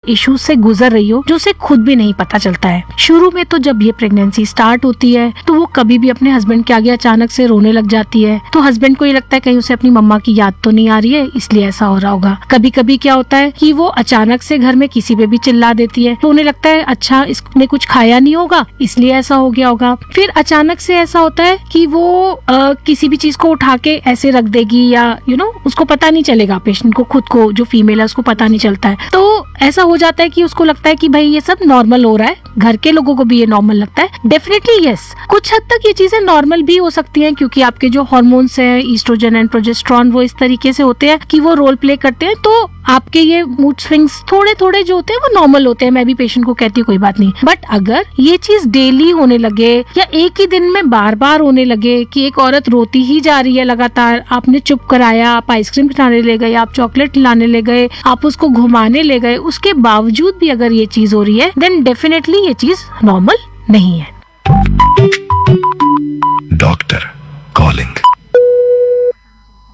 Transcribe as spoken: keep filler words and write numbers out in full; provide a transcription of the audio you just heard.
Issues से गुजर रही हो जो उसे खुद भी नहीं पता चलता है। शुरू में तो जब ये प्रेगनेंसी स्टार्ट होती है तो वो कभी भी अपने हस्बैंड के आगे अचानक से रोने लग जाती है, तो हस्बैंड को ये लगता है कहीं उसे अपनी मम्मा की याद तो नहीं आ रही है, इसलिए ऐसा हो रहा होगा। कभी कभी क्या होता है कि वो अचानक से घर में किसी पे भी चिल्ला देती है, तो उन्हें लगता है अच्छा इसने कुछ खाया नहीं होगा इसलिए ऐसा हो गया होगा। फिर अचानक से ऐसा होता है कि वो आ, किसी भी चीज को उठा के ऐसे रख देगी, या यू नो उसको पता नहीं चलेगा, पेशेंट को खुद को जो फीमेल है उसको पता नहीं चलता है। तो ऐसा हो जाता है कि उसको लगता है कि भाई ये सब नॉर्मल हो रहा है, घर के लोगों को भी ये नॉर्मल लगता है। डेफिनेटली यस, कुछ हद तक ये चीजें नॉर्मल भी हो सकती हैं, क्योंकि आपके जो हार्मोन्स हैं ईस्ट्रोजन एंड प्रोजेस्टेरॉन वो इस तरीके से होते हैं कि वो रोल प्ले करते हैं, तो आपके ये मूड स्विंग्स थोड़े थोड़े जो होते हैं वो नॉर्मल होते हैं। मैं भी पेशेंट को कहती हूँ कोई बात नहीं, बट अगर ये चीज डेली होने लगे या एक ही दिन में बार बार होने लगे कि एक औरत रोती ही जा रही है लगातार, आपने चुप कराया, आप आइसक्रीम खिलाने ले गए, आप चॉकलेट खिलाने ले गए, आप उसको घुमाने ले गए, उसके बावजूद भी अगर ये चीज हो रही है देन डेफिनेटली ये चीज नॉर्मल नहीं है। Doctor calling.